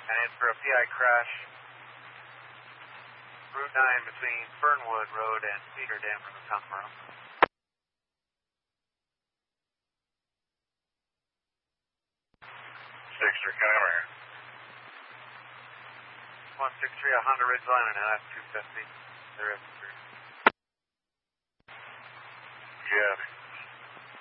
And it's for a PI crash, Route 9 between Fernwood Road and Cedar Dam from the Tonborough. 6-3, come over here. 163, a Honda Ridgeline and an F-250. There is 3. Yeah.